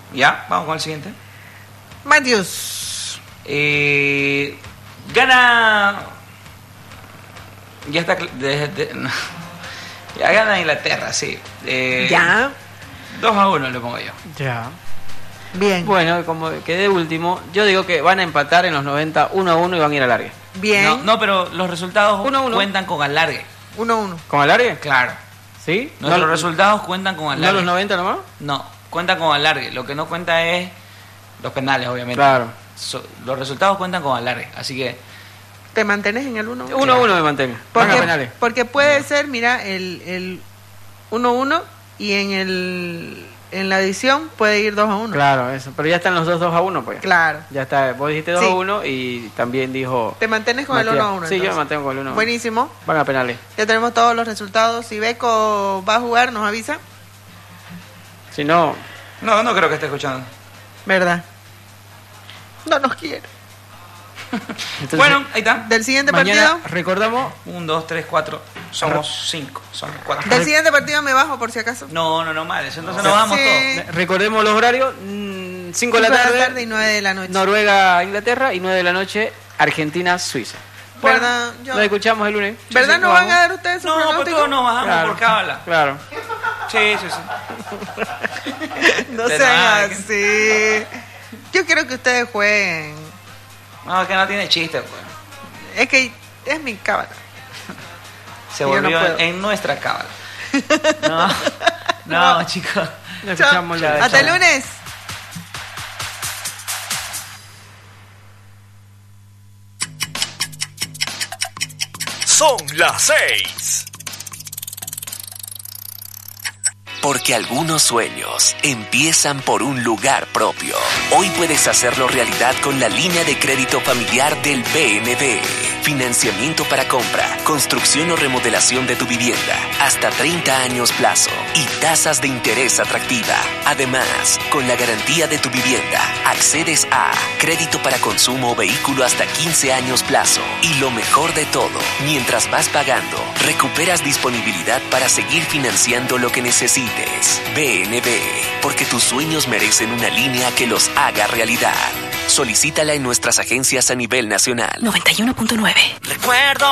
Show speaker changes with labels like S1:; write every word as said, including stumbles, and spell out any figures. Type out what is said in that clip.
S1: Ya, vamos con el siguiente.
S2: Matthews.
S1: Eh, gana... Ya está... De, de, no. Ya gana Inglaterra, sí. Eh,
S2: Ya.
S1: dos a uno le pongo yo.
S3: Ya.
S2: Bien.
S3: Bueno, como quedé último, yo digo que van a empatar en los noventa uno a uno y van a ir al alargue.
S2: Bien.
S1: No, no, pero los resultados
S3: Uno a uno.
S1: cuentan con alargue.
S2: Uno a uno.
S3: ¿Con alargue?
S1: Claro.
S3: ¿Sí?
S1: Nuestros
S3: ¿No,
S1: resultados cuentan con
S3: ¿No
S1: alargue.
S3: los noventa nomás?
S1: No, cuentan con alargue. Lo que no cuenta es los penales, obviamente.
S3: Claro.
S1: So- los resultados cuentan con alargue. Así que,
S2: ¿Te mantienes en el uno a uno?
S3: uno a uno me mantengo. Van a
S2: Porque,
S3: penales.
S2: porque puede ser, mira, el, el uno a uno y en el en la adición puede ir dos a uno.
S3: Claro, eso. Pero ya están los dos dos a uno, pues.
S2: Claro.
S3: Ya está. Vos dijiste dos
S2: Sí.
S3: a uno y también dijo...
S2: ¿Te mantienes con
S3: Matías.
S2: el uno a uno?
S3: Sí, yo me
S2: entonces?
S3: mantengo con el uno a uno.
S2: Buenísimo.
S3: Van a penales.
S2: Ya tenemos todos los resultados. Si Beco va a jugar, nos avisa.
S3: Si no...
S1: no, no creo que esté escuchando.
S2: ¿Verdad? No nos quiere.
S3: Entonces,
S1: Bueno, ahí está.
S2: Del siguiente
S3: mañana
S2: partido.
S3: recordamos...
S1: Un, dos, tres, cuatro. Somos cinco. Somos cuatro.
S2: Del siguiente partido me bajo por si acaso.
S1: No, no, no, mal. Eso entonces nos vamos
S2: Sí.
S1: todos.
S3: Recordemos los horarios. cinco de la
S2: Cinco
S3: tarde.
S2: y nueve de la noche.
S3: Noruega, Inglaterra. Y nueve de la noche, Argentina, Suiza.
S2: ¿Verdad? Yo-
S3: Nos escuchamos el lunes.
S2: ¿Verdad
S3: Sí,
S2: no
S3: vamos.
S2: van a dar ustedes su
S1: No, pues
S2: pronóstico?
S1: todos nos bajamos
S3: Claro.
S1: por cábala.
S3: Claro.
S1: Sí, sí, sí.
S2: No
S1: De
S2: sean
S1: nada.
S2: así. Yo quiero que ustedes jueguen.
S1: No, que no tiene chiste, pues.
S2: Es que es mi cábala.
S1: Se
S2: Yo no
S1: volvió
S2: puedo.
S1: en nuestra cábala. No, no, chicos.
S3: Nos
S2: Chao.
S3: escuchamos ya.
S2: Hasta el
S3: Chao.
S2: lunes.
S4: Son las seis.
S5: Porque algunos sueños empiezan por un lugar propio. Hoy puedes hacerlo realidad con la línea de crédito familiar del B N B. Financiamiento para compra, construcción o remodelación de tu vivienda, hasta treinta años plazo y tasas de interés atractiva. Además, con la garantía de tu vivienda, accedes a crédito para consumo o vehículo hasta quince años plazo. Y lo mejor de todo, mientras vas pagando, recuperas disponibilidad para seguir financiando lo que necesites. B N B, porque tus sueños merecen una línea que los haga realidad. Solicítala en nuestras agencias a nivel nacional.
S6: noventa y uno punto nueve.
S5: Recuerdo